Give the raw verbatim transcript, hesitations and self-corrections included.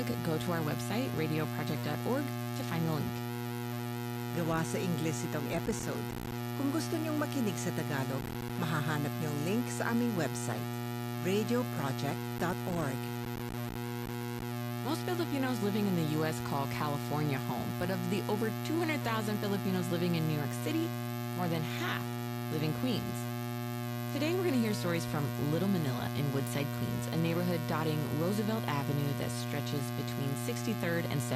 Tagalog, go to our website, radio project dot org, to find the link. Gawa sa Ingles itong episode. Kung gusto niyong makinig sa Tagalog, mahahanap niyong link sa aming website, radio project dot org. Most Filipinos living in the U S call California home, but of the over two hundred thousand Filipinos living in New York City, more than half live in Queens. Today we're going to hear stories from Little Manila in Woodside, Queens, a neighborhood dotting Roosevelt Avenue that stretches between sixty-third and